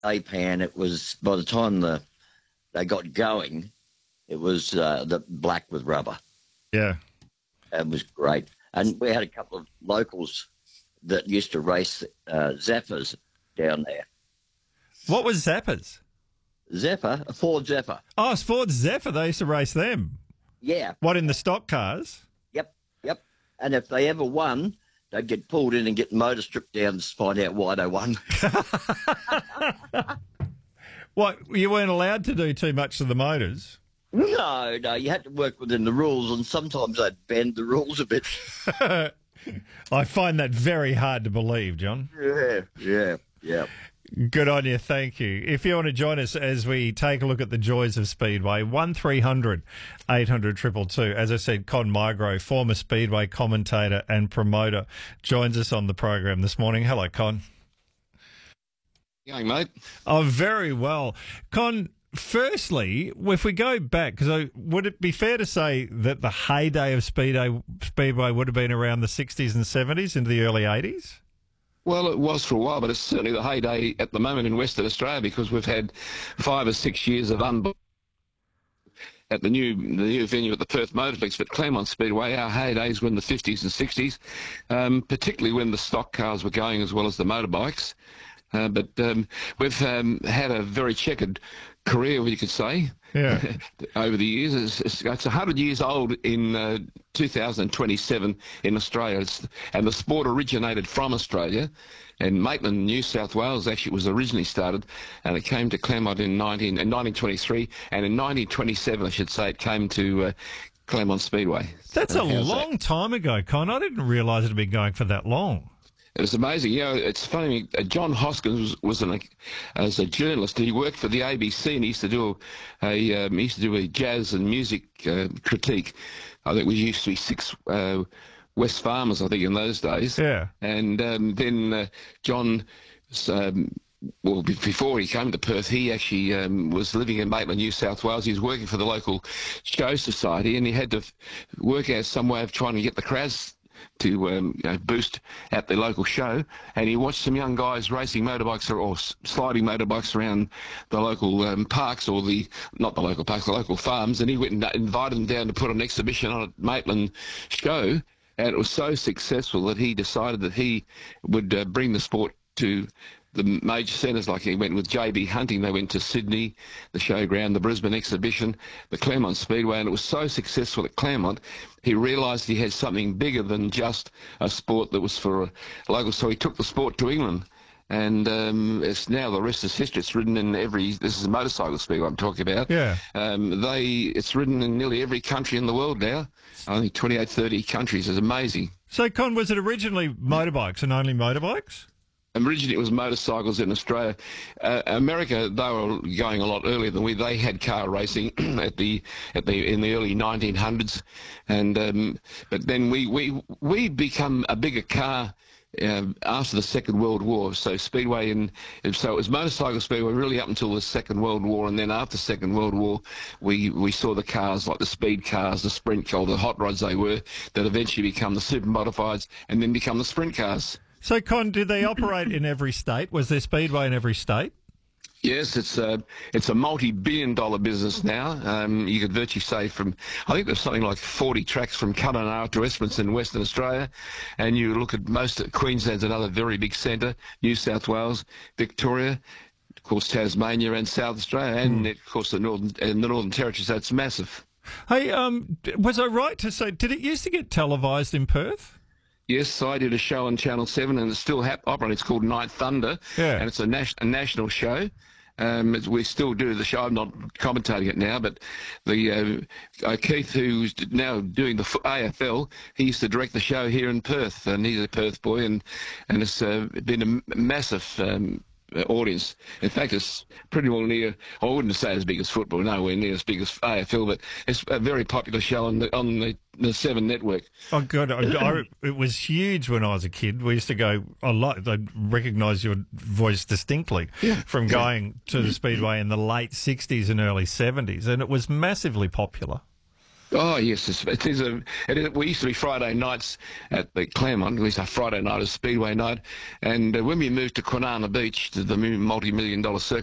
A-Pan, it was, by the time they got going, it was the black with rubber. Yeah. It was great. And we had a couple of locals that used to race Zappers down there. What was Zappers? Zephyr, a Ford Zephyr. Oh, it's Ford Zephyr. They used to race them. Yeah. What, in the stock cars? Yep. And if they ever won, they'd get pulled in and get motor stripped down to find out why they won. What, you weren't allowed to do too much to the motors? No, you had to work within the rules, and sometimes they'd bend the rules a bit. I find that very hard to believe, John. Yeah. Good on you, thank you. If you want to join us as we take a look at the joys of Speedway, 1300 800 222. As I said, Con Migro, former Speedway commentator and promoter, joins us on the program this morning. Hello, Con. Going, mate? Oh, very well. Con, firstly, if we go back, because would it be fair to say that the heyday of Speedway would have been around the 60s and 70s into the early 80s? Well, it was for a while, but it's certainly the heyday at the moment in Western Australia because we've had 5 or 6 years of at the new venue at the Perth Motorplex, but Claremont Speedway, our heydays were in the 50s and 60s, particularly when the stock cars were going as well as the motorbikes. But we've had a very checkered career, you could say, over the years. It's 100 years old in 2027 in Australia, and the sport originated from Australia. And Maitland, New South Wales, actually was originally started, and it came to Claremont in 1923, and in 1927, I should say, it came to Claremont Speedway. That's a long time ago, Con. I didn't realise it had been going for that long. It was amazing. You know, it's funny. John Hoskins was as a journalist. He worked for the ABC, and he used to do a jazz and music critique. I think we used to be 6 West Farmers, I think, in those days. Yeah. And then John, well, before he came to Perth, he actually was living in Maitland, New South Wales. He was working for the local show society, and he had to work out some way of trying to get the crowds to boost at the local show, and he watched some young guys racing motorbikes or sliding motorbikes around the local parks, or not the local parks, the local farms, and he went and invited them down to put an exhibition on at Maitland show, and it was so successful that he decided that he would bring the sport to the major centres. Like he went with JB Hunting, they went to Sydney, the showground, the Brisbane exhibition, the Claremont Speedway, and it was so successful at Claremont, he realised he had something bigger than just a sport that was for a local, so he took the sport to England. And it's now the rest is history. It's ridden in this is a motorcycle speedway I'm talking about. Yeah. It's ridden in nearly every country in the world now. I think 28, 30 countries. It's amazing. So, Con, was it originally motorbikes and only motorbikes? Originally, it was motorcycles in Australia. America, they were going a lot earlier than we. They had car racing in the early 1900s, and but then we become a bigger car after the Second World War. So Speedway so it was motorcycle Speedway really up until the Second World War, and then after the Second World War, we saw the cars like the speed cars, the sprint cars, the hot rods they were, that eventually become the super modifieds, and then become the sprint cars. So, Con, do they operate in every state? Was there Speedway in every state? Yes, it's a multi-billion-dollar business now. You could virtually say I think there's something like 40 tracks from Kununurra to Westminster in Western Australia, and you look at Queensland's another very big centre, New South Wales, Victoria, of course Tasmania and South Australia, and of course the Northern Territory. So it's massive. Hey, was I right to say, did it used to get televised in Perth? Yes, I did a show on Channel 7, and it's still operating. It's called Night Thunder, and it's a national show. We still do the show. I'm not commentating it now, but the Keith, who's now doing the AFL, he used to direct the show here in Perth, and he's a Perth boy, and it's been a massive audience. In fact, it's pretty well near, I wouldn't say as big as football, nowhere near as big as AFL, but it's a very popular show on the 7 network. Oh, God. It was huge when I was a kid. We used to go a lot. I recognise your voice distinctly from going to the Speedway in the late 60s and early 70s, and it was massively popular. Oh yes, it is we used to be Friday nights at the Claremont. We used to have Friday night as Speedway night, and when we moved to Kwinana Beach, to the multi-million-dollar circuit.